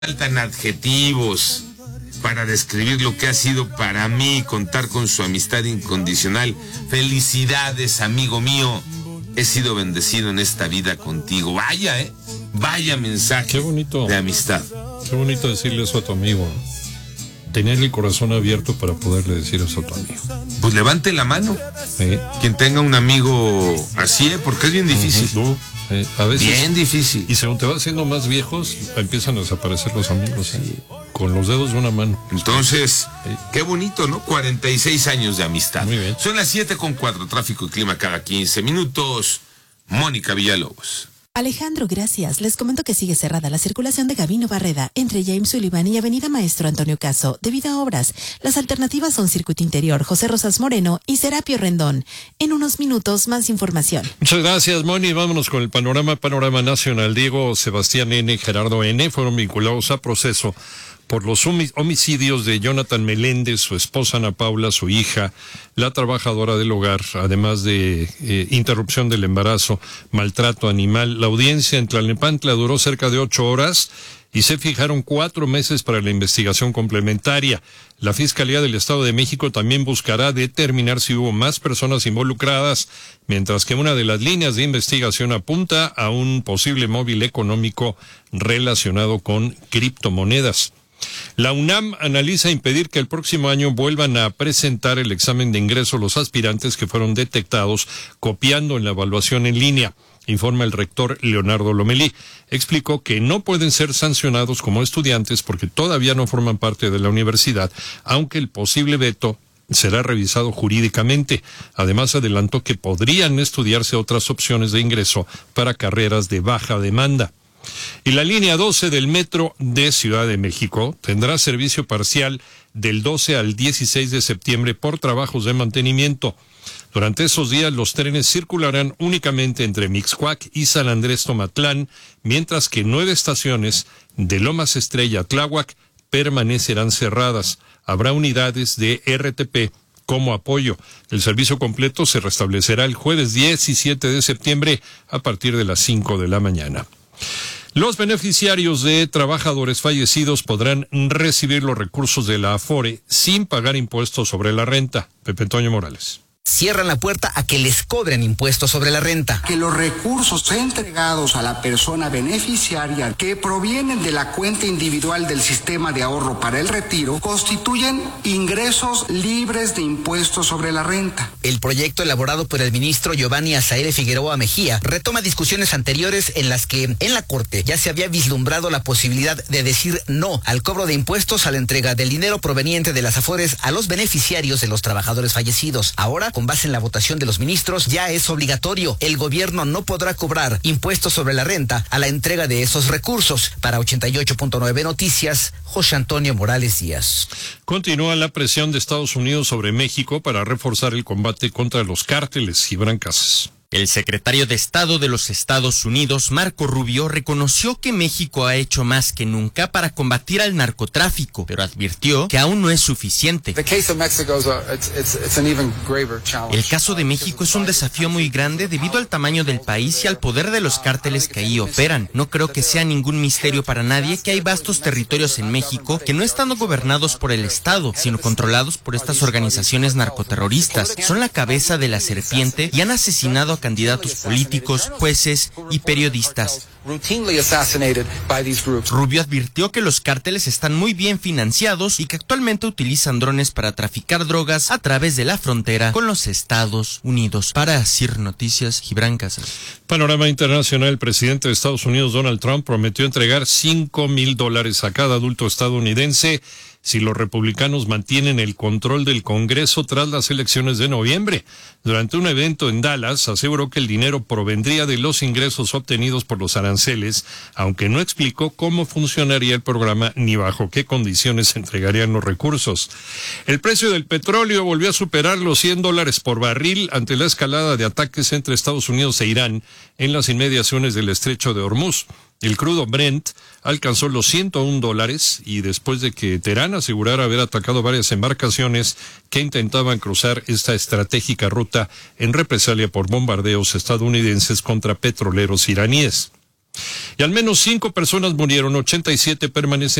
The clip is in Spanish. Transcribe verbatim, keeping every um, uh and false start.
faltan adjetivos para describir lo que ha sido para mí contar con su amistad incondicional. Felicidades, amigo mío. He sido bendecido en esta vida contigo. Vaya, eh. Vaya mensaje. Qué bonito. De amistad. Qué bonito decirle eso a tu amigo. Tener el corazón abierto para poderle decir eso a tu amigo. Pues levante la mano. ¿Sí? Quien tenga un amigo así, ¿eh? Porque es bien difícil. Uh-huh. Sí, a veces, bien difícil. Y según te vas haciendo más viejos, empiezan a desaparecer los amigos, sí. Con los dedos de una mano. Entonces, sí. Qué bonito, ¿no? cuarenta y seis años de amistad. Muy bien. Son las siete con cuatro, tráfico y clima cada quince minutos. Mónica Villalobos. Alejandro, gracias. Les comento que sigue cerrada la circulación de Gabino Barreda entre James Sullivan y Avenida Maestro Antonio Caso debido a obras. Las alternativas son Circuito Interior, José Rosas Moreno y Serapio Rendón. En unos minutos, más información. Muchas gracias, Moni. Vámonos con el panorama, panorama nacional. Diego Sebastián N., Gerardo N. fueron vinculados a proceso por los homicidios de Jonathan Meléndez, su esposa Ana Paula, su hija, la trabajadora del hogar, además de eh, interrupción del embarazo, maltrato animal. La audiencia en Tlalnepantla duró cerca de ocho horas y se fijaron cuatro meses para la investigación complementaria. La Fiscalía del Estado de México también buscará determinar si hubo más personas involucradas, mientras que una de las líneas de investigación apunta a un posible móvil económico relacionado con criptomonedas. La UNAM analiza impedir que el próximo año vuelvan a presentar el examen de ingreso los aspirantes que fueron detectados copiando en la evaluación en línea, informa el rector Leonardo Lomelí. Explicó que no pueden ser sancionados como estudiantes porque todavía no forman parte de la universidad, aunque el posible veto será revisado jurídicamente. Además, adelantó que podrían estudiarse otras opciones de ingreso para carreras de baja demanda. Y la línea doce del metro de Ciudad de México tendrá servicio parcial del doce al dieciséis de septiembre por trabajos de mantenimiento. Durante esos días los trenes circularán únicamente entre Mixcoac y San Andrés Tomatlán, mientras que nueve estaciones de Lomas Estrella a Tláhuac permanecerán cerradas. Habrá unidades de R T P como apoyo. El servicio completo se restablecerá el jueves diecisiete de septiembre a partir de las cinco de la mañana. Los beneficiarios de trabajadores fallecidos podrán recibir los recursos de la Afore sin pagar impuestos sobre la renta. Pepe Toño Morales. Cierran la puerta a que les cobren impuestos sobre la renta. Que los recursos entregados a la persona beneficiaria que provienen de la cuenta individual del sistema de ahorro para el retiro constituyen ingresos libres de impuestos sobre la renta. El proyecto elaborado por el ministro Giovanni Azaire Figueroa Mejía retoma discusiones anteriores en las que en la Corte ya se había vislumbrado la posibilidad de decir no al cobro de impuestos a la entrega del dinero proveniente de las Afores a los beneficiarios de los trabajadores fallecidos. Ahora, con base en la votación de los ministros, ya es obligatorio. El gobierno no podrá cobrar impuestos sobre la renta a la entrega de esos recursos. Para ochenta y ocho punto nueve Noticias, José Antonio Morales Díaz. Continúa la presión de Estados Unidos sobre México para reforzar el combate contra los cárteles. Gibran Casas. El secretario de Estado de los Estados Unidos, Marco Rubio, reconoció que México ha hecho más que nunca para combatir al narcotráfico, pero advirtió que aún no es suficiente. El caso de México es un desafío muy grande debido al tamaño del país y al poder de los cárteles que ahí operan. No creo que sea ningún misterio para nadie que hay vastos territorios en México que no están gobernados por el Estado, sino controlados por estas organizaciones narcoterroristas. Son la cabeza de la serpiente y han asesinado a candidatos políticos, jueces y periodistas. Rubio advirtió que los cárteles están muy bien financiados y que actualmente utilizan drones para traficar drogas a través de la frontera con los Estados Unidos. Para C I R Noticias, Gibran Casas. Panorama internacional. El presidente de Estados Unidos, Donald Trump, prometió entregar cinco mil dólares a cada adulto estadounidense si los republicanos mantienen el control del Congreso tras las elecciones de noviembre. Durante un evento en Dallas, aseguró que el dinero provendría de los ingresos obtenidos por los aranceles, aunque no explicó cómo funcionaría el programa ni bajo qué condiciones se entregarían los recursos. El precio del petróleo volvió a superar los cien dólares por barril ante la escalada de ataques entre Estados Unidos e Irán en las inmediaciones del estrecho de Hormuz. El crudo Brent alcanzó los ciento un dólares y después de que Teherán asegurara haber atacado varias embarcaciones que intentaban cruzar esta estratégica ruta en represalia por bombardeos estadounidenses contra petroleros iraníes. Y al menos cinco personas murieron, ochenta y siete permanecen